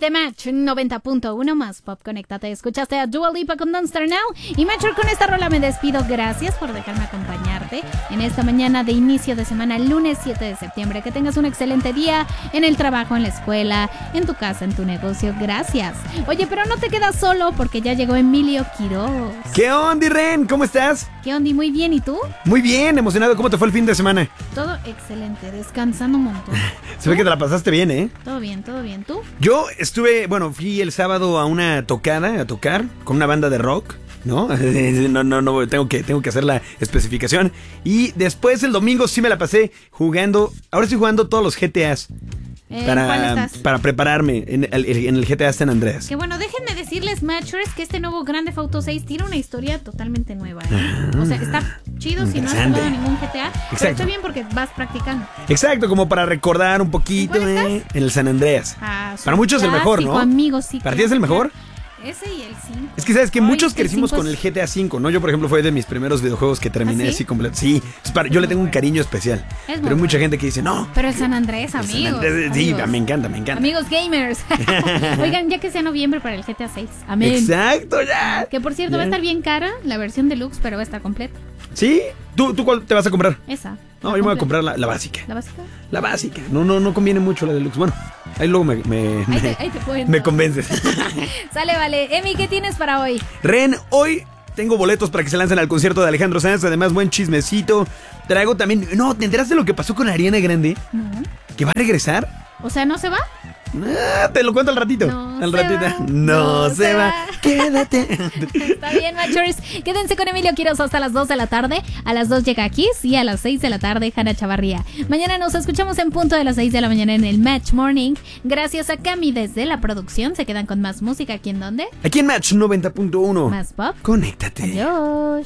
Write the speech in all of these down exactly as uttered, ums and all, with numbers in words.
The Match noventa punto uno más Pop, conéctate. Escuchaste a Dua Lipa con Don't Start Now. Y Matcher, con esta rola me despido. Gracias por dejarme acompañarte en esta mañana de inicio de semana, lunes siete de septiembre. Que tengas un excelente día en el trabajo, en la escuela, en tu casa, en tu negocio. Gracias. Oye, pero no te quedas solo porque ya llegó Emilio Quiroz. ¿Qué onda, Ren? ¿Cómo estás? ¿Qué onda? Muy bien, ¿y tú? Muy bien, emocionado. ¿Cómo te fue el fin de semana? Todo excelente, descansando un montón. Se ve que te la pasaste bien, ¿eh? Todo bien, todo bien. ¿Tú? Yo estuve, bueno, fui el sábado a una tocada, a tocar, con una banda de rock, ¿no? No, no, no, tengo que, tengo que hacer la especificación. Y después el domingo sí me la pasé jugando, ahora estoy jugando todos los G T As. Eh, Para, ¿Cuál estás? para prepararme en el, en el G T A San Andreas. Que bueno, déjenme decirles, Matchers, que este nuevo Grand Theft Auto seis tiene una historia totalmente nueva, ¿eh? O sea, está chido si no has jugado ningún G T A. Exacto. Pero está bien porque vas practicando. Exacto, como para recordar un poquito, ¿En cuál ¿eh? estás? En el San Andreas. Ah, para muchos es el mejor, ¿no? Amigos, sí, ¿Para ti es el mejor? Ese y el cinco. Es que sabes que Ay, muchos crecimos cinco con es... el G T A cinco, ¿no? Yo, por ejemplo, fue de mis primeros videojuegos que terminé ¿Ah, sí? así completo. Sí, es para, yo le tengo un cariño especial. Es pero hay mucha bueno. gente que dice, no. Pero el San Andrés, el amigos. San Andrés, sí, amigos. me encanta, me encanta. Amigos gamers. Oigan, ya que sea noviembre para el G T A seis. Amén. Exacto, ya. Que por cierto ya. va a estar bien cara la versión deluxe, pero va a estar completa. ¿Sí? ¿Tú, ¿Tú cuál te vas a comprar? Esa. No, yo me voy a comprar la, la básica. ¿La básica? La básica. No, no, no conviene mucho la deluxe. Bueno, ahí luego me, me, Ahí me, te, ahí te cuento. me convences. Sale, vale. Emi, ¿qué tienes para hoy? Ren, hoy tengo boletos para que se lancen al concierto de Alejandro Sanz. Además, buen chismecito. Traigo también... No, ¿te enteraste de lo que pasó con Ariana Grande? No. ¿Que va a regresar? O sea, ¿no se va? Ah, te lo cuento al ratito. No al se ratito. va, No, no se, se va. va. Quédate. Está bien, Matchers. Quédense con Emilio Quiroz hasta las dos de la tarde. A las dos llega Kiss y a las seis de la tarde Hanna Chavarría. Mañana nos escuchamos en punto de las seis de la mañana en el Match Morning. Gracias a Cami desde la producción. Se quedan con más música. ¿Aquí en dónde? Aquí en Match noventa punto uno. Más pop. Conéctate. Adiós.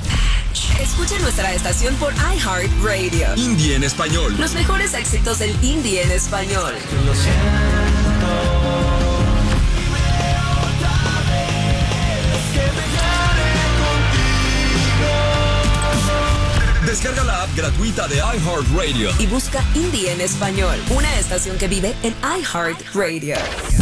Escucha nuestra estación por iHeartRadio. Indie en español. Los mejores éxitos del indie en español. Lo Descarga la app gratuita de iHeartRadio y busca Indie en español, una estación que vive en iHeartRadio.